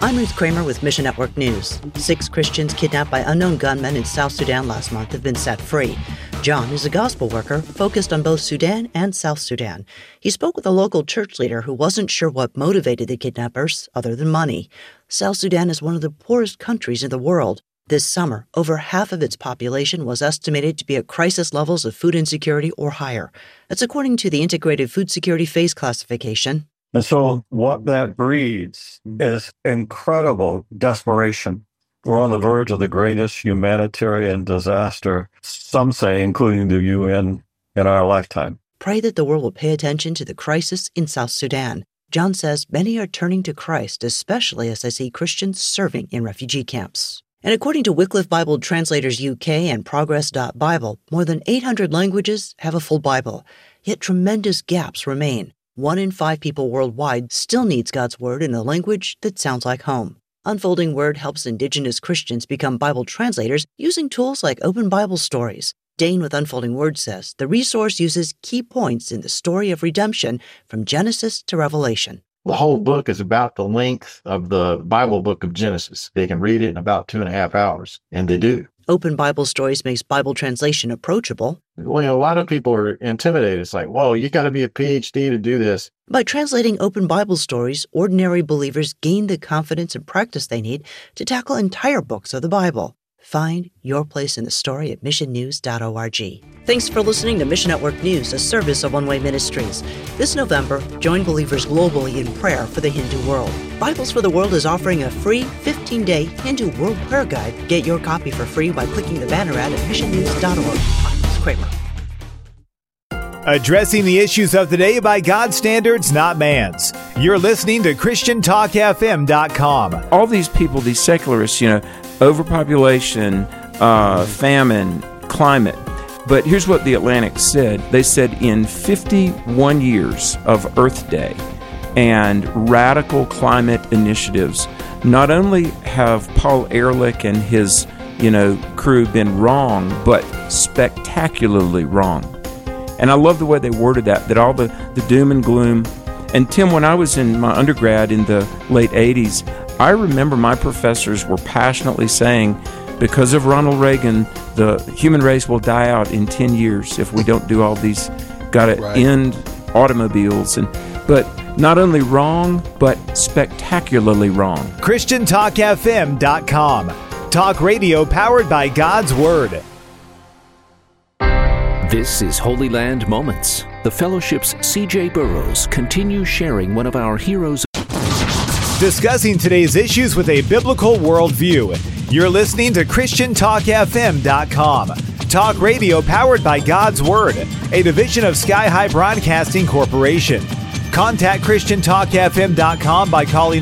I'm Ruth Kramer with Mission Network News. 6 Christians kidnapped by unknown gunmen in South Sudan last month have been set free. John is a gospel worker focused on both Sudan and South Sudan. He spoke with a local church leader who wasn't sure what motivated the kidnappers other than money. South Sudan is one of the poorest countries in the world. This summer, over half of its population was estimated to be at crisis levels of food insecurity or higher. That's according to the Integrated Food Security Phase Classification. And so what that breeds is incredible desperation. We're on the verge of the greatest humanitarian disaster, some say, including the UN, in our lifetime. Pray that the world will pay attention to the crisis in South Sudan. John says many are turning to Christ, especially as they see Christians serving in refugee camps. And according to Wycliffe Bible Translators UK and Progress.Bible, more than 800 languages have a full Bible. Yet tremendous gaps remain. 1 in 5 people worldwide still needs God's Word in a language that sounds like home. Unfolding Word helps Indigenous Christians become Bible translators using tools like Open Bible Stories. Dane with Unfolding Word says the resource uses key points in the story of redemption from Genesis to Revelation. The whole book is about the length of the Bible book of Genesis. They can read it in about 2.5 hours, and they do. Open Bible Stories makes Bible translation approachable. Well, a lot of people are intimidated. It's like, whoa, you got to be a PhD to do this. By translating Open Bible Stories, ordinary believers gain the confidence and practice they need to tackle entire books of the Bible. Find your place in the story at missionnews.org. Thanks for listening to Mission Network News, a service of One Way Ministries. This November, join believers globally in prayer for the Hindu world. Bibles for the World is offering a free 15-day Hindu World Prayer Guide. Get your copy for free by clicking the banner ad at missionnews.org. I'm Ms. Kramer. Addressing the issues of the day by God's standards, not man's. You're listening to ChristianTalkFM.com. All these people, these secularists, overpopulation, famine, climate. But here's what the Atlantic said. They said in 51 years of Earth Day and radical climate initiatives, not only have Paul Ehrlich and his, crew been wrong, but spectacularly wrong. And I love the way they worded that all the doom and gloom. And Tim, when I was in my undergrad in the late 80s, I remember my professors were passionately saying, because of Ronald Reagan, the human race will die out in 10 years if we don't do all these, gotta end automobiles. But not only wrong, but spectacularly wrong. ChristianTalkFM.com. Talk radio powered by God's Word. This is Holy Land Moments. The Fellowship's C.J. Burrows continues sharing one of our heroes. Discussing today's issues with a biblical worldview. You're listening to ChristianTalkFM.com. Talk radio powered by God's Word, a division of Sky High Broadcasting Corporation. Contact ChristianTalkFM.com by calling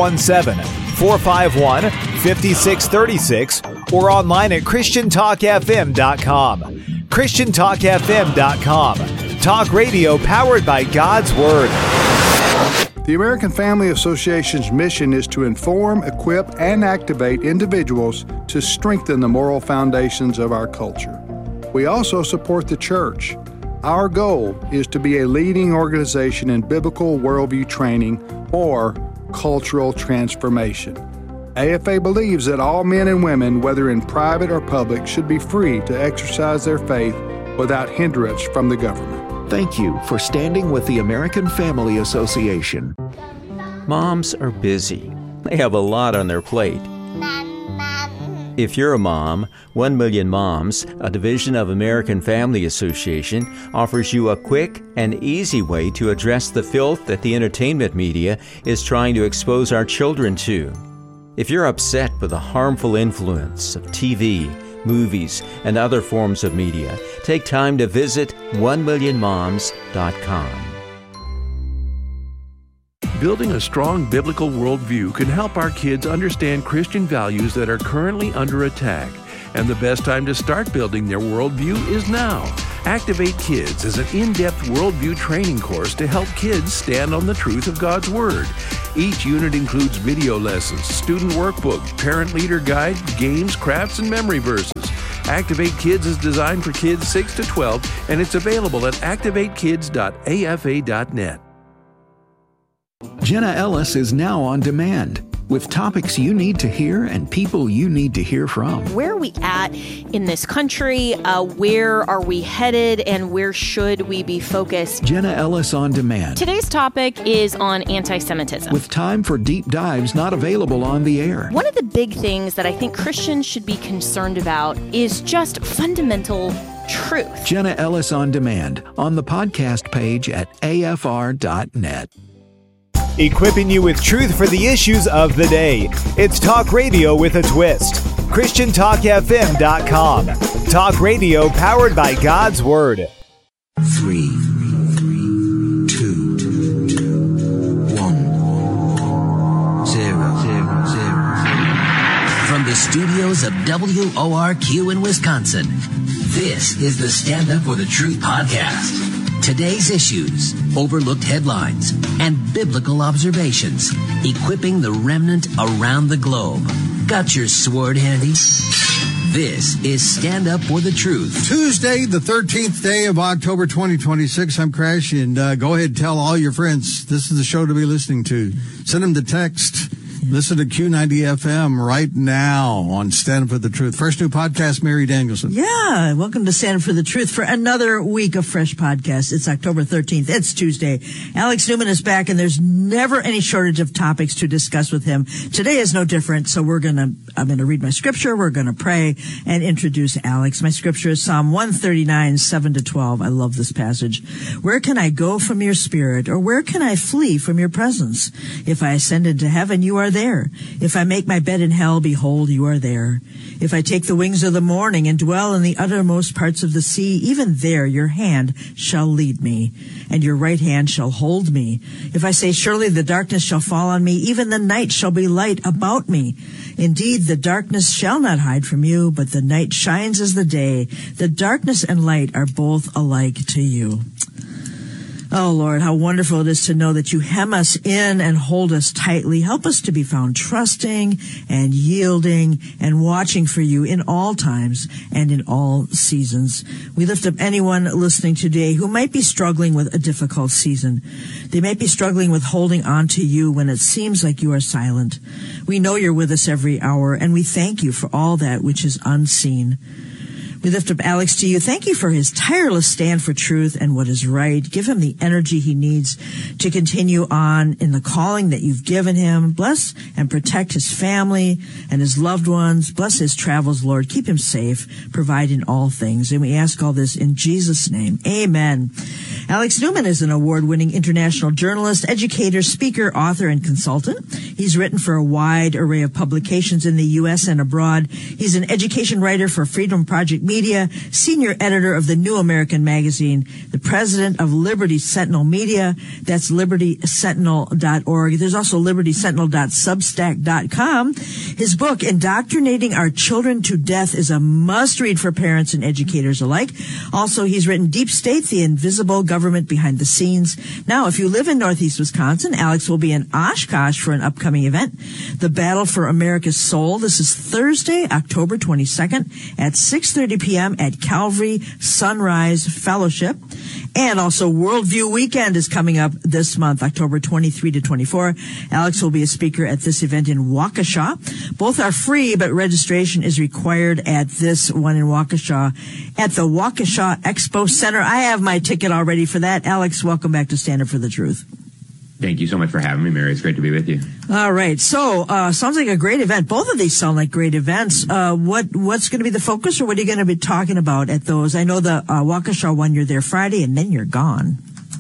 417-451-5636 or online at ChristianTalkFM.com. ChristianTalkFM.com. Talk radio powered by God's Word. The American Family Association's mission is to inform, equip, and activate individuals to strengthen the moral foundations of our culture. We also support the church. Our goal is to be a leading organization in biblical worldview training or cultural transformation. AFA believes that all men and women, whether in private or public, should be free to exercise their faith without hindrance from the government. Thank you for standing with the American Family Association. Moms are busy. They have a lot on their plate. If you're a mom, 1 Million Moms, a division of American Family Association, offers you a quick and easy way to address the filth that the entertainment media is trying to expose our children to. If you're upset with the harmful influence of TV, movies, and other forms of media, take time to visit 1millionmoms.com. Building a strong biblical worldview can help our kids understand Christian values that are currently under attack. And the best time to start building their worldview is now. Activate Kids is an in-depth worldview training course to help kids stand on the truth of God's Word. Each unit includes video lessons, student workbook, parent leader guide, games, crafts, and memory verses. Activate Kids is designed for kids 6 to 12, and it's available at activatekids.afa.net. Jenna Ellis is now on demand. with topics you need to hear and people you need to hear from. Where are we at in this country? Where are we headed? And where should we be focused? Jenna Ellis on Demand. Today's topic is on anti-Semitism. With time for deep dives not available on the air. One of the big things that I think Christians should be concerned about is just fundamental truth. Jenna Ellis on Demand on the podcast page at afr.net. Equipping you with truth for the issues of the day. It's Talk Radio with a twist. ChristianTalkFM.com. Talk radio powered by God's Word. 3, 2, 1, 0. From the studios of WORQ in Wisconsin, this is the Stand Up for the Truth podcast. Today's issues, overlooked headlines, and biblical observations, equipping the remnant around the globe. Got your sword handy? This is Stand Up for the Truth. Tuesday, the 13th day of October 2026. I'm Crash, and go ahead and tell all your friends this is the show to be listening to. Send them the text. Listen to Q90 FM right now on Stand Up for the Truth. First new podcast, Mary Danielson. Yeah, welcome to Stand Up for the Truth for another week of fresh podcasts. It's October 13th. It's Tuesday. Alex Newman is back, and there's never any shortage of topics to discuss with him. Today is no different, so I'm going to read my scripture, we're going to pray, and introduce Alex. My scripture is Psalm 139, 7-12. I love this passage. Where can I go from your spirit, or where can I flee from your presence? If I ascend into heaven, you are there. If I make my bed in hell, behold, you are there. If I take the wings of the morning and dwell in the uttermost parts of the sea, even there your hand shall lead me, and your right hand shall hold me. If I say, surely the darkness shall fall on me, even the night shall be light about me. Indeed, the darkness shall not hide from you, but the night shines as the day. The darkness and light are both alike to you. Oh, Lord, how wonderful it is to know that you hem us in and hold us tightly. Help us to be found trusting and yielding and watching for you in all times and in all seasons. We lift up anyone listening today who might be struggling with a difficult season. They might be struggling with holding on to you when it seems like you are silent. We know you're with us every hour, and we thank you for all that which is unseen. We lift up Alex to you. Thank you for his tireless stand for truth and what is right. Give him the energy he needs to continue on in the calling that you've given him. Bless and protect his family and his loved ones. Bless his travels, Lord. Keep him safe. Provide in all things. And we ask all this in Jesus' name. Amen. Alex Newman is an award-winning international journalist, educator, speaker, author, and consultant. He's written for a wide array of publications in the U.S. and abroad. He's an education writer for Freedom Project Media, senior editor of the New American Magazine, the president of Liberty Sentinel Media. That's libertysentinel.org. There's also libertysentinel.substack.com. His book, Indoctrinating Our Children to Death, is a must-read for parents and educators alike. Also, he's written Deep State, The Invisible Government Behind the Scenes. Now, if you live in Northeast Wisconsin, Alex will be in Oshkosh for an upcoming event, The Battle for America's Soul. This is Thursday, October 22nd at 6:30 p.m. at Calvary Sunrise Fellowship. And also Worldview Weekend is coming up this month, October 23 to 24. Alex will be a speaker at this event in Waukesha. Both are free, but registration is required at this one in Waukesha at the Waukesha Expo Center. I have my ticket already for that. Alex, welcome back to Stand Up for the Truth. Thank you so much for having me, Mary. It's great to be with you. All right. So, sounds like a great event. Both of these sound like great events. What's going to be the focus, or what are you going to be talking about at those? I know the Waukesha one, you're there Friday and then you're gone.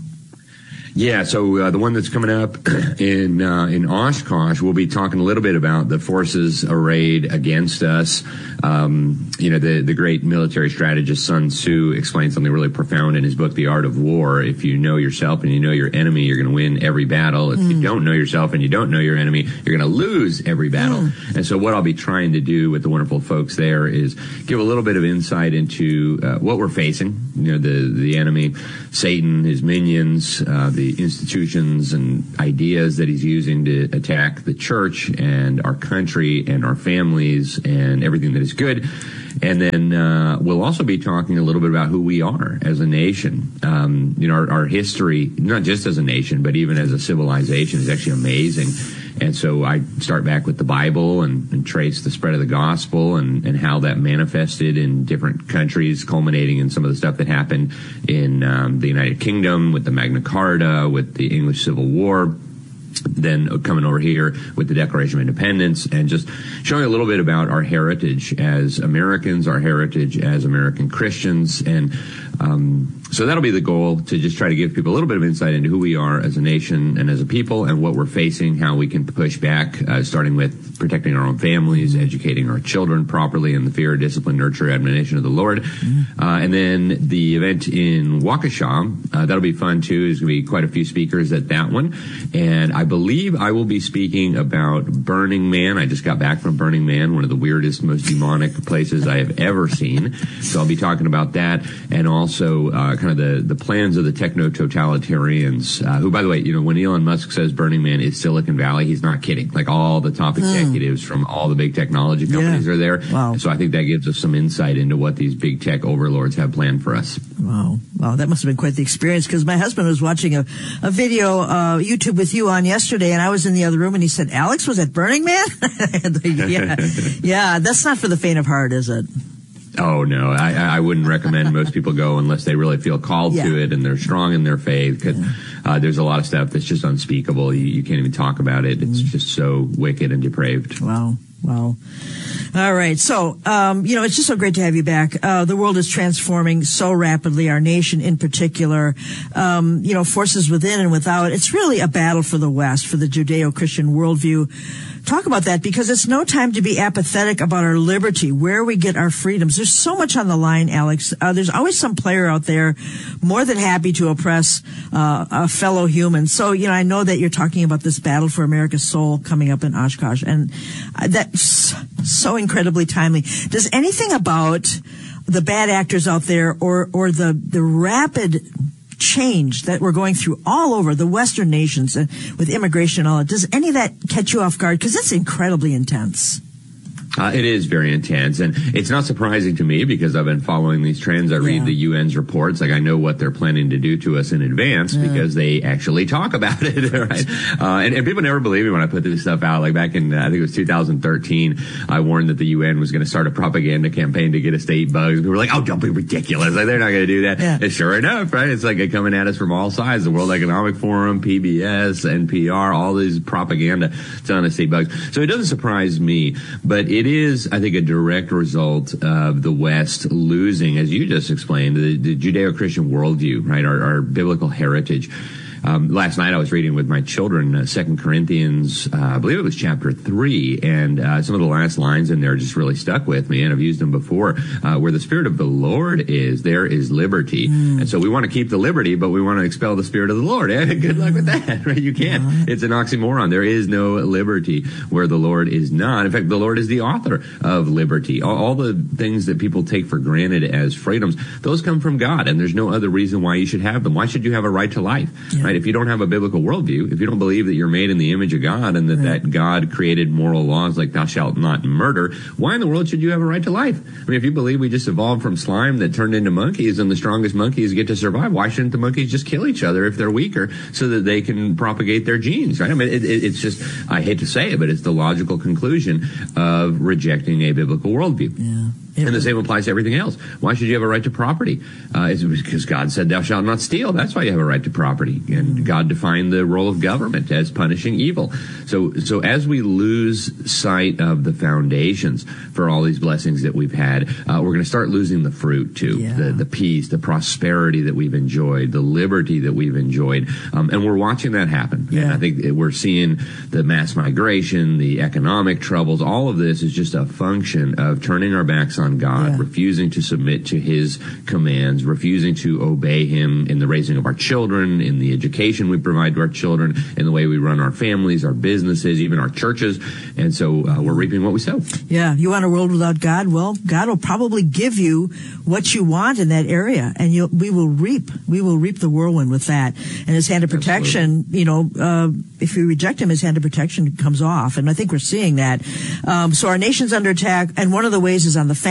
Yeah, so the one that's coming up in Oshkosh, we'll be talking a little bit about the forces arrayed against us. The great military strategist Sun Tzu explains something really profound in his book, The Art of War. If you know yourself and you know your enemy, you're going to win every battle. If you don't know yourself and you don't know your enemy, you're going to lose every battle. And so what I'll be trying to do with the wonderful folks there is give a little bit of insight into what we're facing. The enemy, Satan, his minions, the institutions and ideas that he's using to attack the church and our country and our families and everything that is good. And then we'll also be talking a little bit about who we are as a nation. Our history, not just as a nation, but even as a civilization, is actually amazing. And so I start back with the Bible and trace the spread of the gospel and how that manifested in different countries, culminating in some of the stuff that happened in the United Kingdom with the Magna Carta, with the English Civil War, then coming over here with the Declaration of Independence, and just showing a little bit about our heritage as Americans, our heritage as American Christians. And so that'll be the goal, to just try to give people a little bit of insight into who we are as a nation and as a people, and what we're facing, how we can push back, starting with protecting our own families, educating our children properly in the fear, discipline, nurture, admonition of the Lord. And then the event in Waukesha, that'll be fun too. There's going to be quite a few speakers at that one. And I believe I will be speaking about Burning Man. I just got back from Burning Man, one of the weirdest, most demonic places I have ever seen. So I'll be talking about that, and also kind of the plans of the techno-totalitarians, who, by the way, when Elon Musk says Burning Man is Silicon Valley, he's not kidding. Like, all the top executives from all the big technology companies are there. Wow. So I think that gives us some insight into what these big tech overlords have planned for us. Wow, that must have been quite the experience, because my husband was watching a video, YouTube with you on yesterday, and I was in the other room, and he said, Alex was at Burning Man? Yeah, that's not for the faint of heart, is it? Oh, no, I wouldn't recommend most people go unless they really feel called to it and they're strong in their faith, because there's a lot of stuff that's just unspeakable. You can't even talk about it. It's just so wicked and depraved. Wow. All right. So, it's just so great to have you back. The world is transforming so rapidly, our nation in particular, forces within and without. It's really a battle for the West, for the Judeo-Christian worldview. Talk about that, because it's no time to be apathetic about our liberty, where we get our freedoms. There's so much on the line, Alex. There's always some player out there more than happy to oppress a fellow human. So, I know that you're talking about this battle for America's soul coming up in Oshkosh, and that's so incredibly timely. Does anything about the bad actors out there, or the rapid change that we're going through all over the Western nations with immigration and all that, does any of that catch you off guard? Because it's incredibly intense. It is very intense, and it's not surprising to me, because I've been following these trends. I read the UN's reports. Like, I know what they're planning to do to us in advance, because they actually talk about it, right? And people never believe me when I put this stuff out. Like, back in, I think it was 2013, I warned that the UN was going to start a propaganda campaign to get us to eat bugs. People were like, oh, don't be ridiculous. Like, they're not going to do that. And sure enough, right? It's like coming at us from all sides. The World Economic Forum, PBS, NPR, all these propaganda telling us to eat bugs. So it doesn't surprise me, but it is, I think, a direct result of the West losing, as you just explained, the Judeo-Christian worldview, right? Our biblical heritage. Last night I was reading with my children 2 Corinthians, I believe it was chapter 3, and some of the last lines in there just really stuck with me, and I've used them before. Where the Spirit of the Lord is, there is liberty. And so we want to keep the liberty, but we want to expel the Spirit of the Lord. Good luck with that, right? You can't. It's an oxymoron. There is no liberty where the Lord is not. In fact, the Lord is the author of liberty. All the things that people take for granted as freedoms, those come from God, and there's no other reason why you should have them. Why should you have a right to life, right? If you don't have a biblical worldview, if you don't believe that you're made in the image of God, and that God created moral laws like thou shalt not murder, why in the world should you have a right to life? I mean, if you believe we just evolved from slime that turned into monkeys, and the strongest monkeys get to survive, why shouldn't the monkeys just kill each other if they're weaker, so that they can propagate their genes, right? I mean, it's just, I hate to say it, but it's the logical conclusion of rejecting a biblical worldview. And the same applies to everything else. Why should you have a right to property? It's because God said, thou shalt not steal. That's why you have a right to property. And God defined the role of government as punishing evil. So as we lose sight of the foundations for all these blessings that we've had, we're going to start losing the fruit too. The peace, the prosperity that we've enjoyed, the liberty that we've enjoyed. And we're watching that happen. And I think we're seeing the mass migration, the economic troubles. All of this is just a function of turning our backs on God, refusing to submit to his commands, refusing to obey him in the raising of our children, in the education we provide to our children, in the way we run our families, our businesses, even our churches. And so we're reaping what we sow. Yeah. You want a world without God? Well, God will probably give you what you want in that area, and we will reap the whirlwind with that. And his hand of protection, if we reject him, his hand of protection comes off. And I think we're seeing that. So our nation's under attack, and one of the ways is on the family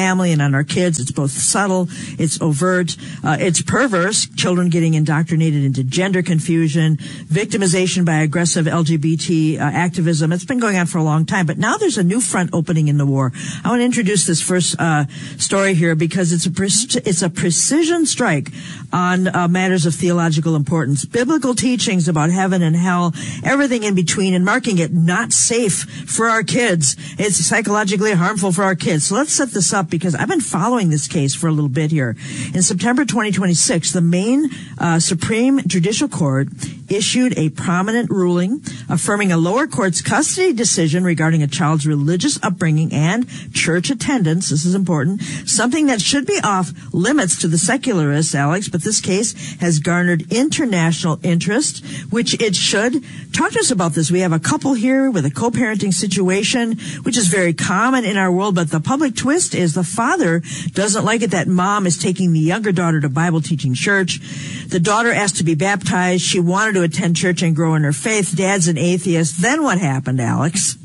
family and on our kids. It's both subtle, it's overt, it's perverse, children getting indoctrinated into gender confusion, victimization by aggressive LGBT activism. It's been going on for a long time, but now there's a new front opening in the war. I want to introduce this first story here because it's a precision strike on matters of theological importance. Biblical teachings about heaven and hell, everything in between, and marking it not safe for our kids. It's psychologically harmful for our kids. So let's set this up because I've been following this case for a little bit here. In September 2026, the Maine Supreme Judicial Court issued a prominent ruling affirming a lower court's custody decision regarding a child's religious upbringing and church attendance. This is important. Something that should be off limits to the secularists, Alex, but this case has garnered international interest, which it should. Talk to us about this. We have a couple here with a co-parenting situation, which is very common in our world, but the public twist is the father doesn't like it that mom is taking the younger daughter to Bible teaching church. The daughter asked to be baptized. She wanted to attend church and grow in her faith. Dad's an atheist. Then what happened, Alex?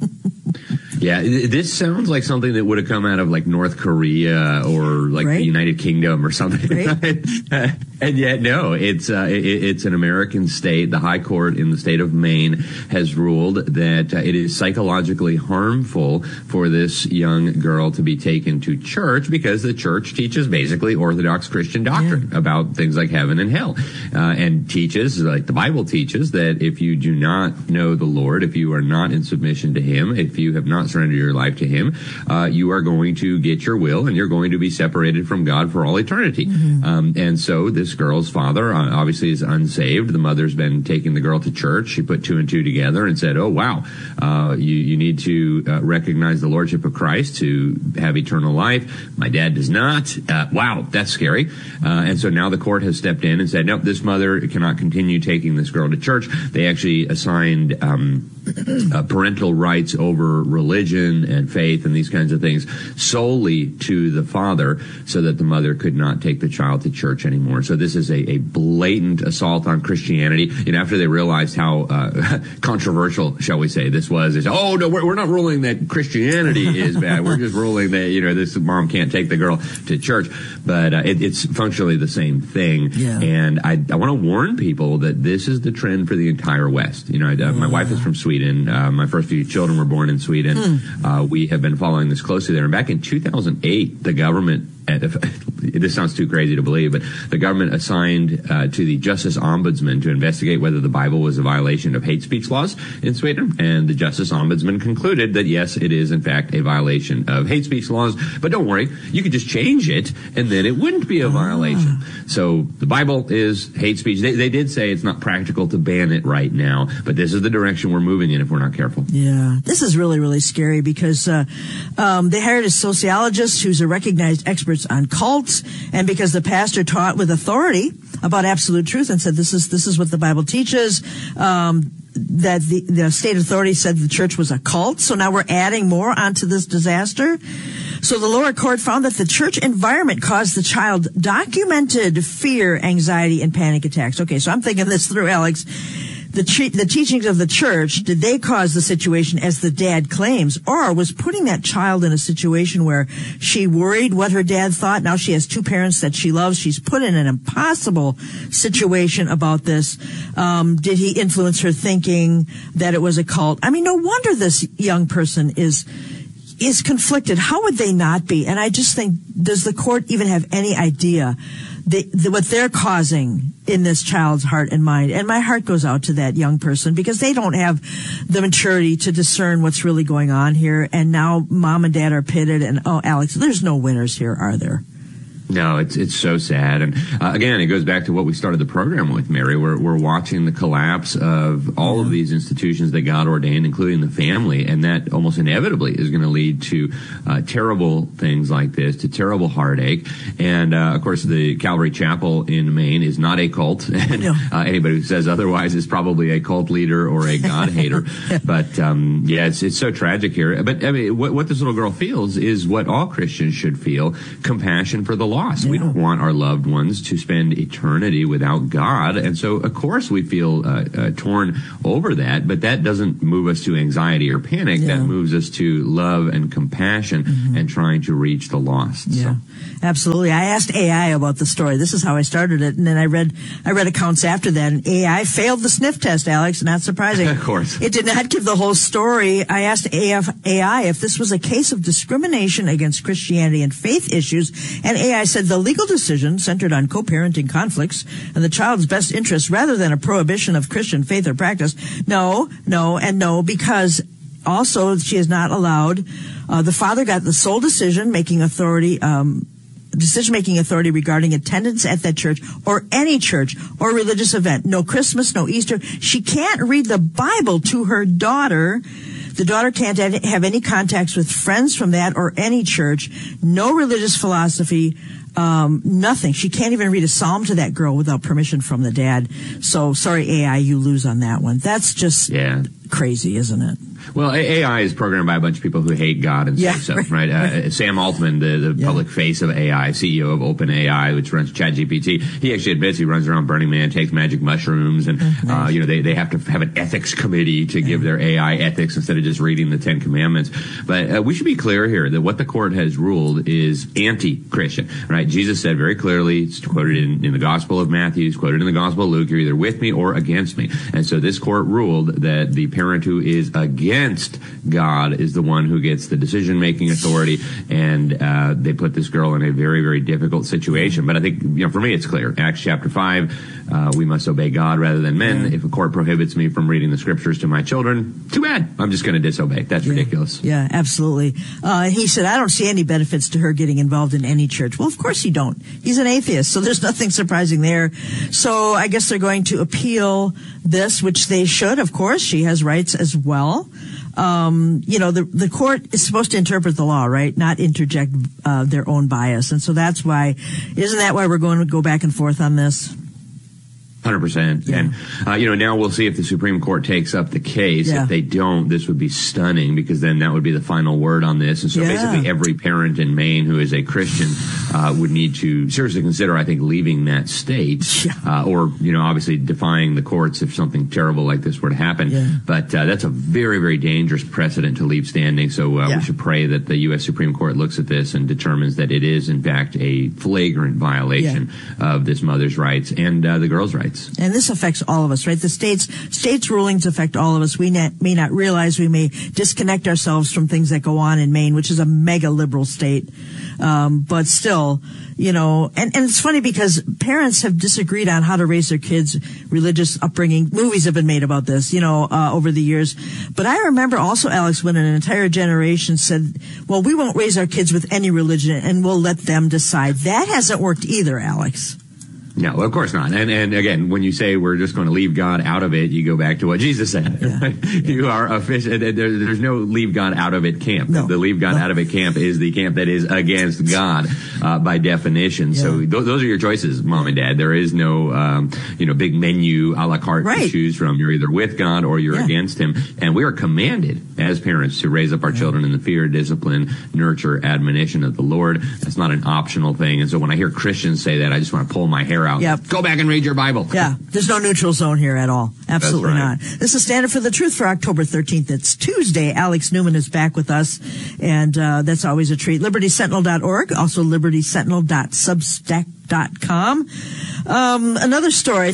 Yeah, this sounds like something that would have come out of like North Korea or like the United Kingdom or something. Right. And yet, no, it's an American state. The High Court in the state of Maine has ruled that it is psychologically harmful for this young girl to be taken to church because the church teaches basically Orthodox Christian doctrine about things like heaven and hell, and teaches, like the Bible teaches, that if you do not know the Lord, if you are not in submission to Him, if you have not surrendered your life to Him, you are going to get your will and you're going to be separated from God for all eternity. And so this girl's father obviously is unsaved. The mother's been taking the girl to church. She put two and two together and said, oh, wow, you need to recognize the Lordship of Christ to have eternal life. My dad does not. Wow, that's scary. And so now the court has stepped in and said, nope, this mother cannot continue taking this girl to church. They actually assigned parental rights over religion and faith and these kinds of things solely to the father so that the mother could not take the child to church anymore. So this is a blatant assault on Christianity. And after they realized how controversial, shall we say, this was, they said, oh, no, we're not ruling that Christianity is bad. We're just ruling that, this mom can't take the girl to church. But it's functionally the same thing. Yeah. And I want to warn people that this is the trend for the entire West. My wife is from Sweden. My first few children were born in Sweden. We have been following this closely there. And back in 2008, the government, this sounds too crazy to believe, but the government assigned to the Justice Ombudsman to investigate whether the Bible was a violation of hate speech laws in Sweden. And the Justice Ombudsman concluded that, yes, it is, in fact, a violation of hate speech laws. But don't worry, you could just change it, and then it wouldn't be a violation. So the Bible is hate speech. They did say it's not practical to ban it right now, but this is the direction we're moving in if we're not careful. Yeah, this is really, really scary because they hired a sociologist who's a recognized expert on cults, and because the pastor taught with authority about absolute truth and said this is what the Bible teaches, that the state authority said the church was a cult. So now we're adding more onto this disaster. So the lower court found that the church environment caused the child documented fear, anxiety, and panic attacks. Okay, so I'm thinking this through, Alex. The teachings of the church, did they cause the situation as the dad claims, or was putting that child in a situation where she worried what her dad thought? Now she has two parents that she loves. She's put in an impossible situation about this. Did he influence her thinking that it was a cult? I mean, no wonder this young person is conflicted. How would they not be? And I just think, does the court even have any idea what they're causing in this child's heart and mind? And my heart goes out to that young person because they don't have the maturity to discern what's really going on here. And now mom and dad are pitted. And, oh, Alex, there's no winners here, are there? No, it's so sad. And again, it goes back to what we started the program with, Mary. We're watching the collapse of all of these institutions that God ordained, including the family. And that almost inevitably is going to lead to terrible things like this, to terrible heartache. And, of course, the Calvary Chapel in Maine is not a cult. And anybody who says otherwise is probably a cult leader or a God hater. But, it's so tragic here. But, I mean, what this little girl feels is what all Christians should feel: compassion for the lost. lost. We don't want our loved ones to spend eternity without God. And so, of course, we feel torn over that, but that doesn't move us to anxiety or panic. That moves us to love and compassion and trying to reach the lost. Yeah, absolutely. I asked AI about the story. This is how I started it. And then I read accounts after that, and AI failed the sniff test, Alex. Not surprising. Of course. It did not give the whole story. I asked AI if this was a case of discrimination against Christianity and faith issues, and AI said the legal decision centered on co-parenting conflicts and the child's best interest rather than a prohibition of Christian faith or practice. No, because also she is not allowed. The father got the sole decision-making authority regarding attendance at that church or any church or religious event. No Christmas, no Easter. She can't read the Bible to her daughter. The daughter can't have any contacts with friends from that or any church. No religious philosophy. Nothing. She can't even read a psalm to that girl without permission from the dad. So sorry, AI, you lose on that one. That's just crazy, isn't it? Well, AI is programmed by a bunch of people who hate God and say so, right? Sam Altman, the public face of AI, CEO of OpenAI, which runs ChatGPT, he actually admits he runs around Burning Man, takes magic mushrooms, and they have to have an ethics committee to give their AI ethics instead of just reading the Ten Commandments. But we should be clear here that what the court has ruled is anti-Christian, right? Jesus said very clearly, it's quoted in the Gospel of Matthew, it's quoted in the Gospel of Luke, you're either with me or against me. And so this court ruled that the parent who is against God is the one who gets the decision-making authority, and they put this girl in a very, very difficult situation. But I think, for me, it's clear. Acts chapter 5, we must obey God rather than men. If a court prohibits me from reading the scriptures to my children, too bad. I'm just going to disobey. That's ridiculous. Yeah, absolutely. He said, I don't see any benefits to her getting involved in any church. Well, of course you don't. He's an atheist, so there's nothing surprising there. So I guess they're going to appeal this, which they should, of course. She has rights as well. The court is supposed to interpret the law, right? Not interject their own bias. And so isn't that why we're going to go back and forth on this? 100%. And, now we'll see if the Supreme Court takes up the case. If they don't, this would be stunning, because then that would be the final word on this. And so basically every parent in Maine who is a Christian would need to seriously consider, I think, leaving that state or, obviously defying the courts if something terrible like this were to happen. But that's a very, very dangerous precedent to leave standing. So we should pray that the U.S. Supreme Court looks at this and determines that it is, in fact, a flagrant violation of this mother's rights and the girl's rights. And this affects all of us, right? The state's rulings affect all of us. We may not realize, we may disconnect ourselves from things that go on in Maine, which is a mega liberal state. But still, and it's funny because parents have disagreed on how to raise their kids' religious upbringing. Movies have been made about this, over the years. But I remember also, Alex, when an entire generation said, well, we won't raise our kids with any religion and we'll let them decide. That hasn't worked either, Alex. No, of course not. And again, when you say we're just going to leave God out of it, you go back to what Jesus said. You are a fish. There's no leave God out of it camp. The leave God out of it camp is the camp that is against God by definition. So those are your choices, Mom and Dad. There is no, big menu a la carte to choose from. You're either with God or you're against Him. And we are commanded as parents to raise up our children in the fear, discipline, nurture, admonition of the Lord. That's not an optional thing. And so when I hear Christians say that, I just want to pull my hair out. Go back and read your Bible. There's no neutral zone here at all. Absolutely not. This is Stand Up for the Truth for October 13th. It's Tuesday. Alex Newman is back with us, and that's always a treat. LibertySentinel.org, also LibertySentinel.substack.com. Another story.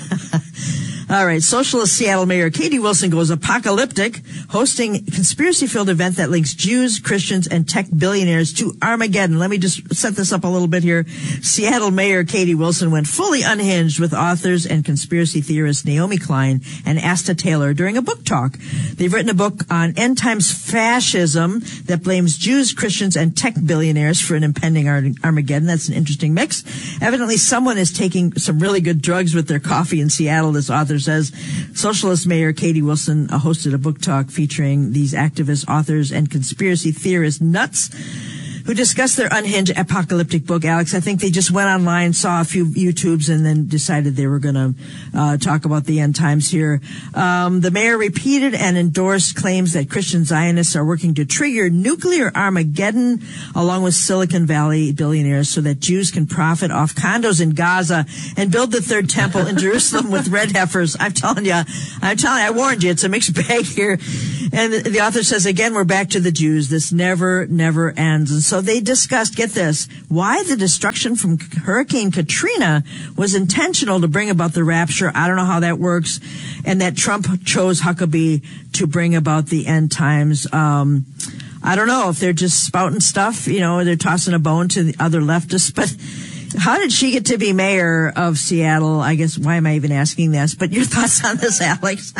All right. Socialist Seattle Mayor Katie Wilson goes apocalyptic, hosting a conspiracy-filled event that links Jews, Christians, and tech billionaires to Armageddon. Let me just set this up a little bit here. Seattle Mayor Katie Wilson went fully unhinged with authors and conspiracy theorists Naomi Klein and Asta Taylor during a book talk. They've written a book on end times fascism that blames Jews, Christians, and tech billionaires for an impending Armageddon. That's an interesting mix. Evidently, someone is taking some really good drugs with their coffee in Seattle, this author says. Socialist Mayor Katie Wilson hosted a book talk featuring these activist authors and conspiracy theorist nuts who discussed their unhinged apocalyptic book, Alex. I think they just went online, saw a few YouTubes, and then decided they were going to talk about the end times here. The mayor repeated and endorsed claims that Christian Zionists are working to trigger nuclear Armageddon along with Silicon Valley billionaires so that Jews can profit off condos in Gaza and build the third temple in Jerusalem with red heifers. I'm telling you, I warned you, it's a mixed bag here. And the author says, again, we're back to the Jews. This never ends. And so they discussed, get this, why the destruction from Hurricane Katrina was intentional to bring about the rapture. I don't know how that works. And that Trump chose Huckabee to bring about the end times. I don't know if they're just spouting stuff, they're tossing a bone to the other leftists, but how did she get to be mayor of Seattle? I guess, why am I even asking this? But your thoughts on this, Alex?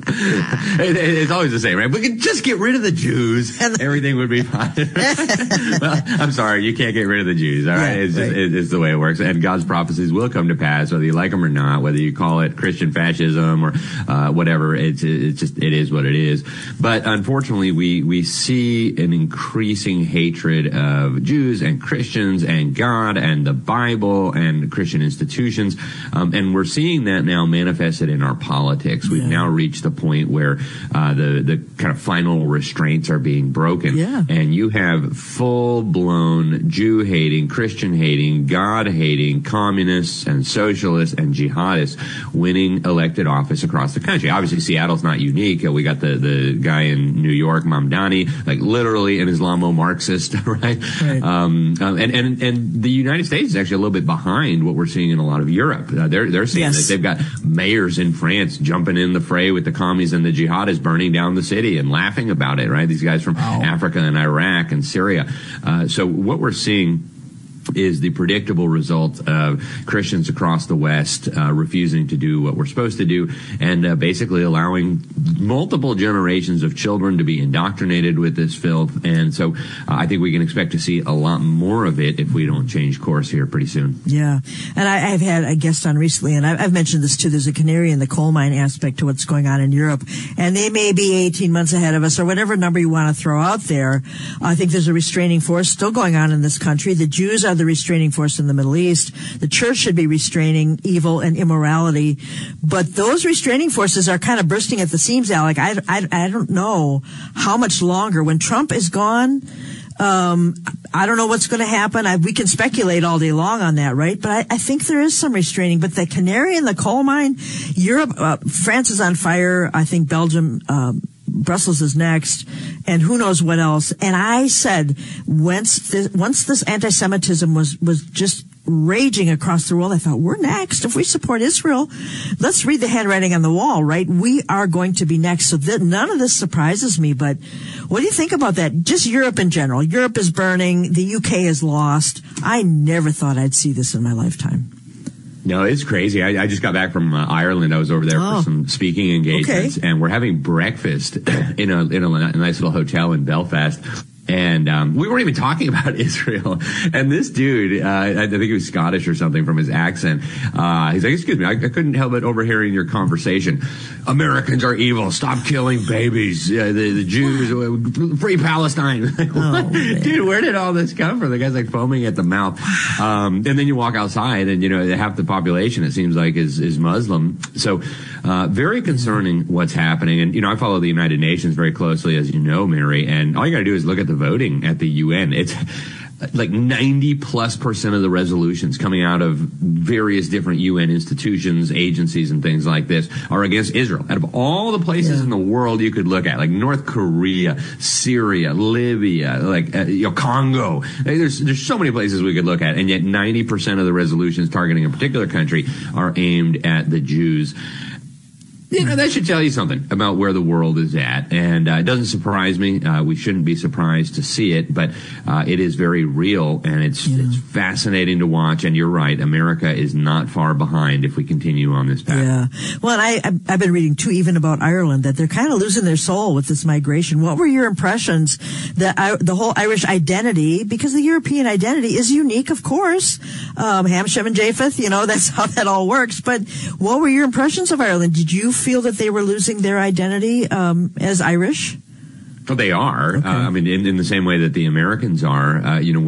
It's always the same, right? We could just get rid of the Jews. Everything would be fine. Well, I'm sorry. You can't get rid of the Jews. All right. Yeah, it's the way it works. And God's prophecies will come to pass, whether you like them or not, whether you call it Christian fascism or whatever. It is what it is. But unfortunately, we see an increasing hatred of Jews and Christians and God and the Bible and Christian institutions. And we're seeing that now manifested in our politics. We've now reached the point where the kind of final restraints are being broken. Yeah. And you have full-blown Jew-hating, Christian-hating, God-hating communists and socialists and jihadists winning elected office across the country. Obviously, Seattle's not unique. We got the guy in New York, Mamdani, like literally an Islamo-Marxist, right? And the United States is actually a little bit behind what we're seeing in a lot of Europe. They're seeing that they've got mayors in France jumping in the fray with the commies and the jihadists burning down the city and laughing about it, right? These guys from Africa and Iraq and Syria. So what we're seeing is the predictable result of Christians across the West refusing to do what we're supposed to do and basically allowing multiple generations of children to be indoctrinated with this filth. And so I think we can expect to see a lot more of it if we don't change course here pretty soon. Yeah. And I've had a guest on recently, and I've mentioned this too. There's a canary in the coal mine aspect to what's going on in Europe. And they may be 18 months ahead of us or whatever number you want to throw out there. I think there's a restraining force still going on in this country. The Jews are the restraining force in the Middle East. The church should be restraining evil and immorality. But those restraining forces are kind of bursting at the seams, Alec. I don't know how much longer. When Trump is gone, I don't know what's going to happen. We can speculate all day long on that, right? But I think there is some restraining. But the canary in the coal mine, Europe, France is on fire. I think Belgium, Brussels is next, and who knows what else. And I said, once this anti-Semitism was just raging across the world, I thought, we're next. If we support Israel, let's read the handwriting on the wall, right? We are going to be next. So none of this surprises me, but what do you think about that? Just Europe in general. Europe is burning. The UK is lost. I never thought I'd see this in my lifetime. No, it's crazy. I just got back from Ireland. I was over there for some speaking engagements, and we're having breakfast in a nice little hotel in Belfast. And we weren't even talking about Israel. And this dude, I think he was Scottish or something from his accent, he's like, excuse me, I couldn't help but overhearing your conversation. Americans are evil. Stop killing babies. The Jews, free Palestine. Dude, where did all this come from? The guy's like foaming at the mouth. And then you walk outside and, half the population, it seems like, is Muslim. So very concerning what's happening. And, I follow the United Nations very closely, as you know, Mary. And all you got to do is look at the voting at the UN. It's like 90+% of the resolutions coming out of various different UN institutions, agencies, and things like this are against Israel. Out of all the places in the world you could look at, like North Korea, Syria, Libya, like Congo, there's so many places we could look at, and yet 90% of the resolutions targeting a particular country are aimed at the Jews. That should tell you something about where the world is at. And it doesn't surprise me. We shouldn't be surprised to see it, but it is very real, and it's fascinating to watch. And you're right, America is not far behind if we continue on this path. Yeah. Well, and I've been reading, too, even about Ireland, that they're kind of losing their soul with this migration. What were your impressions that the whole Irish identity, because the European identity is unique, of course, Ham, Shem, and Japheth, that's how that all works. But what were your impressions of Ireland? Did you feel that they were losing their identity as Irish? They are. Okay. I mean, in the same way that the Americans are.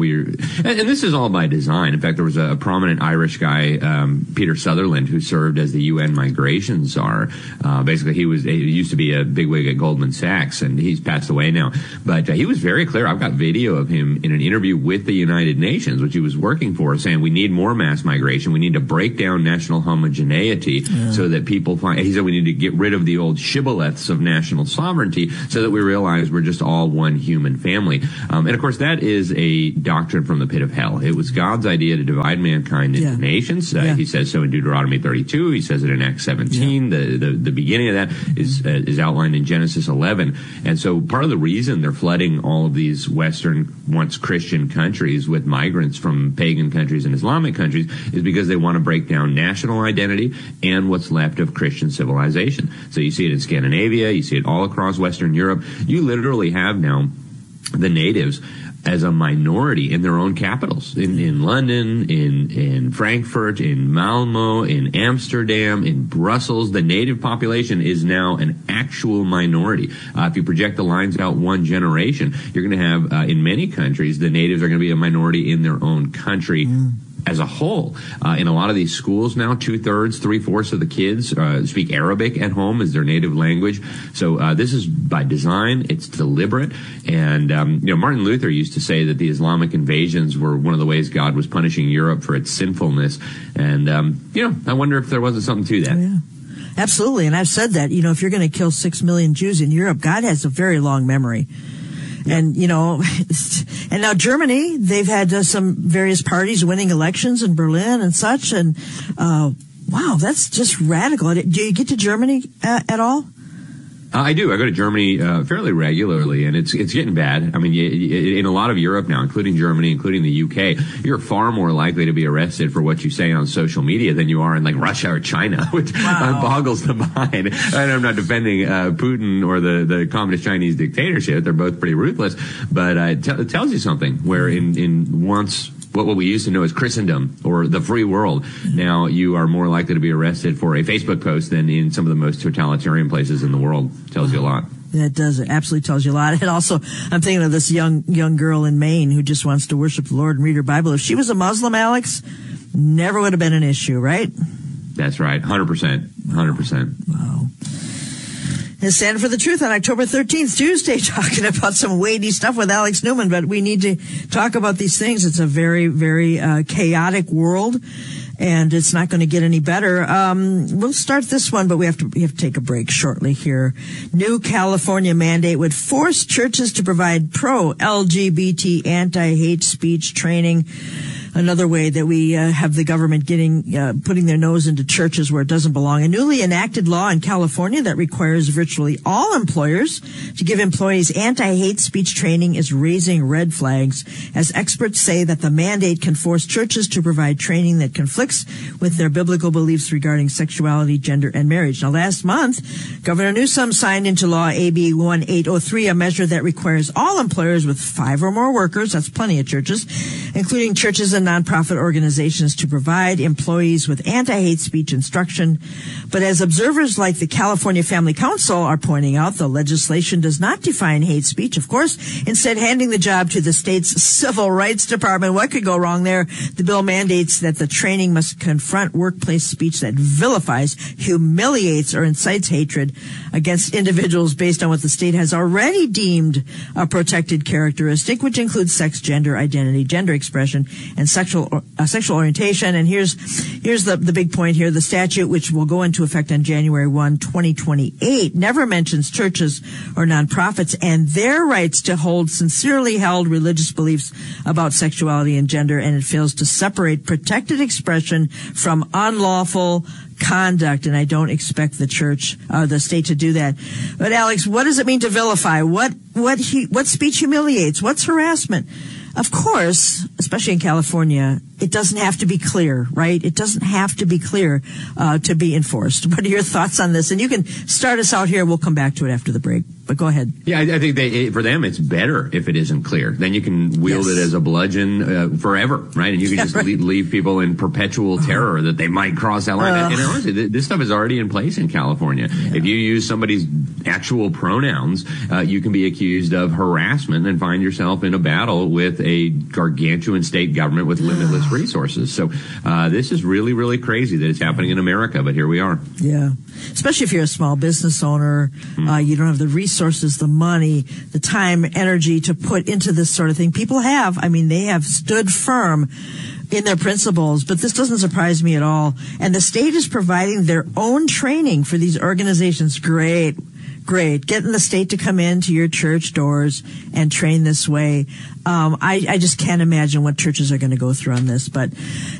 And this is all by design. In fact, there was a prominent Irish guy, Peter Sutherland, who served as the UN migration czar. Basically, he used to be a bigwig at Goldman Sachs, and he's passed away now. But he was very clear. I've got video of him in an interview with the United Nations, which he was working for, saying we need more mass migration. We need to break down national homogeneity so that people find. He said we need to get rid of the old shibboleths of national sovereignty so that we realize we're just all one human family. And of course, that is a doctrine from the pit of hell. It was God's idea to divide mankind into nations. He says so in Deuteronomy 32. He says it in Acts 17. The beginning of that is outlined in Genesis 11. And so part of the reason they're flooding all of these Western, once Christian countries with migrants from pagan countries and Islamic countries is because they want to break down national identity and what's left of Christian civilization. So you see it in Scandinavia. You see it all across Western Europe. You literally have now the natives as a minority in their own capitals, in London, in Frankfurt, in Malmo, in Amsterdam, in Brussels. The native population is now an actual minority. If you project the lines out one generation, you're going to have, in many countries, the natives are going to be a minority in their own country. As a whole, in a lot of these schools now, 2/3, 3/4 of the kids speak Arabic at home as their native language. So this is by design. It's deliberate. And Martin Luther used to say that the Islamic invasions were one of the ways God was punishing Europe for its sinfulness. And I wonder if there wasn't something to that. Oh, yeah. Absolutely. And I've said that, if you're going to kill 6 million Jews in Europe, God has a very long memory. And, and now Germany, they've had some various parties winning elections in Berlin and such. And, wow, that's just radical. Do you get to Germany at all? I do. I go to Germany fairly regularly, and it's getting bad. I mean, in a lot of Europe now, including Germany, including the UK, you're far more likely to be arrested for what you say on social media than you are in like Russia or China, which boggles the mind. And I'm not defending Putin or the communist Chinese dictatorship. They're both pretty ruthless. But it tells you something where in once what we used to know as Christendom or the free world, now you are more likely to be arrested for a Facebook post than in some of the most totalitarian places in the world. Tells you a lot. That does. It absolutely tells you a lot. And also, I'm thinking of this young girl in Maine who just wants to worship the Lord and read her Bible. If she was a Muslim, Alex, never would have been an issue, right? That's right. 100%. 100%. Wow. And Stand for the Truth on October 13th, Tuesday, talking about some weighty stuff with Alex Newman. But we need to talk about these things. It's a very, very chaotic world, and it's not going to get any better. We'll start this one, but we have to take a break shortly here. New California mandate would force churches to provide pro-LGBT anti-hate speech training. Another way that we have the government putting their nose into churches where it doesn't belong. A newly enacted law in California that requires virtually all employers to give employees anti-hate speech training is raising red flags, as experts say that the mandate can force churches to provide training that conflicts with their biblical beliefs regarding sexuality, gender, and marriage. Now, last month, Governor Newsom signed into law AB 1803, a measure that requires all employers with 5 or more workers, that's plenty of churches, including churches and nonprofit organizations, to provide employees with anti-hate speech instruction. But as observers like the California Family Council are pointing out, the legislation does not define hate speech, of course, instead handing the job to the state's Civil Rights Department. What could go wrong there? The bill mandates that the training must confront workplace speech that vilifies, humiliates, or incites hatred against individuals based on what the state has already deemed a protected characteristic, which includes sex, gender identity, gender expression, and sexual orientation. And here's the big point here. The statute, which will go into effect on January 1, 2028, never mentions churches or nonprofits and their rights to hold sincerely held religious beliefs about sexuality and gender, and it fails to separate protected expression from unlawful conduct. And I don't expect the state to do that. But Alex, what does it mean to vilify? What speech humiliates? What's harassment? Of course, especially in California, it doesn't have to be clear, right? It doesn't have to be clear to be enforced. What are your thoughts on this? And you can start us out here. We'll come back to it after the break. But go ahead. Yeah, I think for them, it's better if it isn't clear. Then you can wield it as a bludgeon forever, right? And you can just leave people in perpetual terror that they might cross that line. And honestly, this stuff is already in place in California. Yeah. If you use somebody's actual pronouns, you can be accused of harassment and find yourself in a battle with a gargantuan state government with limitless resources. So this is really, really crazy that it's happening in America, but here we are. Yeah. Especially if you're a small business owner, you don't have the resources, the money, the time, energy to put into this sort of thing. People have. I mean, they have stood firm in their principles, but this doesn't surprise me at all. And the state is providing their own training for these organizations. Great. Getting the state to come into your church doors and train this way. I just can't imagine what churches are going to go through on this, but